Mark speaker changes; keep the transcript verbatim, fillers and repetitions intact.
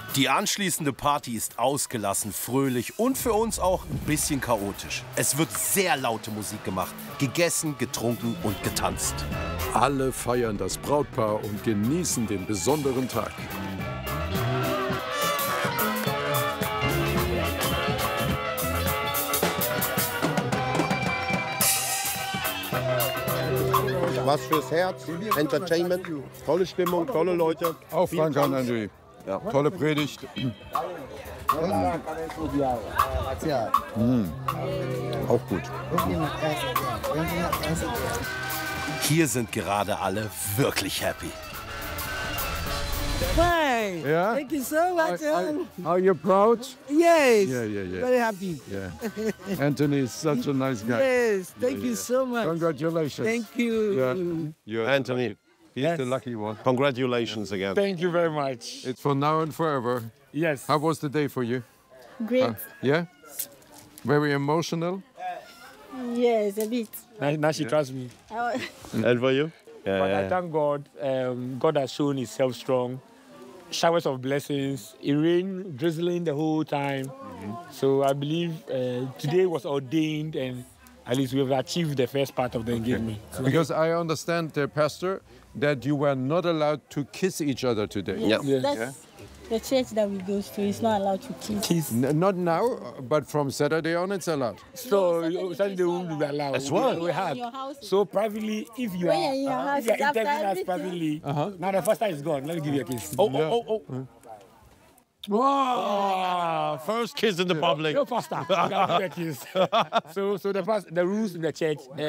Speaker 1: Die anschließende Party ist ausgelassen, fröhlich und für uns auch ein bisschen chaotisch. Es wird sehr laute Musik gemacht, gegessen, getrunken und getanzt.
Speaker 2: Alle feiern das Brautpaar und genießen den besonderen Tag.
Speaker 3: Was fürs Herz, Entertainment, tolle Stimmung, tolle Leute.
Speaker 2: Auch Frank André. Ja. Tolle Predigt. Mm. Auch gut.
Speaker 1: Hier sind gerade alle wirklich happy.
Speaker 4: Fine.
Speaker 2: Yeah?
Speaker 4: Thank you so much.
Speaker 2: I, I, are you proud?
Speaker 4: Yes.
Speaker 2: Yeah, yeah, yeah.
Speaker 4: Very happy.
Speaker 2: Yeah. Anthony is such a nice guy.
Speaker 4: Yes. Thank
Speaker 2: Yeah,
Speaker 4: you
Speaker 2: yeah.
Speaker 4: so much.
Speaker 2: Congratulations.
Speaker 4: Thank you.
Speaker 2: Yeah. You're
Speaker 3: Anthony,
Speaker 2: He's
Speaker 4: Yes.
Speaker 2: the lucky one.
Speaker 3: congratulations again.
Speaker 5: Thank you very much.
Speaker 2: It's for now and forever.
Speaker 5: Yes.
Speaker 2: How was the day for you?
Speaker 6: Great.
Speaker 2: Uh, yeah? Very emotional?
Speaker 6: Yes, a bit.
Speaker 5: Now, now she trusts me.
Speaker 6: I-
Speaker 3: And for you? Yeah,
Speaker 5: But
Speaker 3: yeah,
Speaker 5: I
Speaker 3: yeah.
Speaker 5: thank God. Um, God has shown Himself strong. Showers of blessings. It rained, drizzling the whole time. So I believe uh, today was ordained, and at least we have achieved the first part of the engagement. So
Speaker 2: Because I understand, uh, Pastor, that you were not allowed to kiss each other today.
Speaker 6: yes,
Speaker 3: Yeah.
Speaker 6: That's the church that we go to is not allowed to kiss.
Speaker 5: kiss.
Speaker 2: N- not now, but from Saturday on it's allowed.
Speaker 5: So
Speaker 6: Saturday
Speaker 5: you- Saturday
Speaker 6: is
Speaker 5: won't be
Speaker 6: not
Speaker 5: allowed.
Speaker 3: As well.
Speaker 5: We, we
Speaker 6: In
Speaker 5: have.
Speaker 6: your house.
Speaker 5: So privately, if you are,
Speaker 6: When you're in your house,
Speaker 5: if you are
Speaker 6: it's after
Speaker 5: interviewing us
Speaker 6: everything.
Speaker 5: privately, now the first time is gone. Let me give you a kiss.
Speaker 3: Oh, oh, oh, oh.
Speaker 5: Wow.
Speaker 3: First kiss in the public.
Speaker 5: Go faster. You can give a kiss. so, so the, first, the rules in the church. Uh,